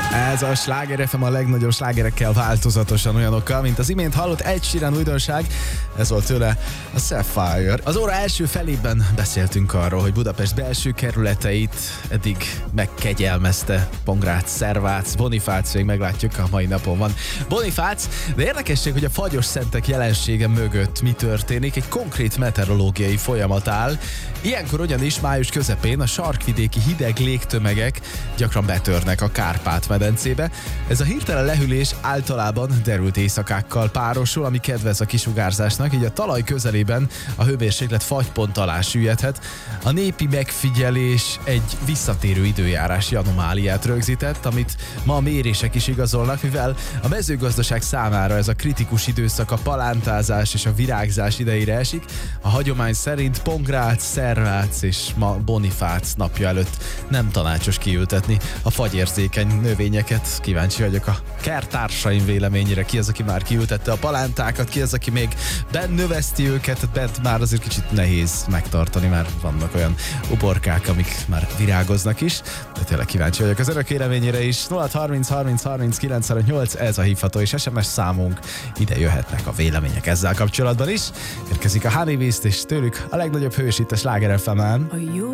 Ez a Sláger FM a legnagyobb slágerekkel, változatosan olyanokkal, mint az imént hallott Ed Sheeran újdonság. Ez volt tőle a Sapphire. Az óra első felében beszéltünk arról, hogy Budapest belső kerületeit eddig megkegyelmezte Pongrác, Szervác, Bonifác, még meglátjuk, a mai napon van Bonifác, de érdekesség, hogy a fagyos szentek jelensége mögött mi történik, egy konkrét meteorológiai folyamat áll. Ilyenkor ugyanis május közepén a sarkvidéki hideg légtömegek gyakran betörnek a Kárpát-medencébe. Ez a hirtelen lehűlés általában derült éjszakákkal párosul, ami kedvez a kisugárzásnak, így a talaj közelében a hőmérséklet fagypont alá süllyedhet. A népi megfigyelés egy visszatérő időjárási anomáliát rögzített, amit ma a mérések is igazolnak, mivel a mezőgazdaság számára ez a kritikus időszak a palántázás és a virágzás idejére esik. A hagyomány szerint Pongrác, Szervác és ma Bonifác napja előtt nem tanácsos kiültetni a fagyérzékeny növényeket. Kíváncsi vagyok a kerttársaim véleményére, ki az, aki már kiültette a palántákat, ki az, aki még bent növeszti őket, bent már azért kicsit nehéz megtartani, már vannak olyan uborkák, amik már virágoznak is, de tényleg kíváncsi vagyok az önök véleményére is. 0630 30 30 958, ez a hívható és SMS számunk, ide jöhetnek a vélemények ezzel kapcsolatban is. Érkezik a Honey Beast, és tőlük a legnagyobb hős itt a Sláger FM-en.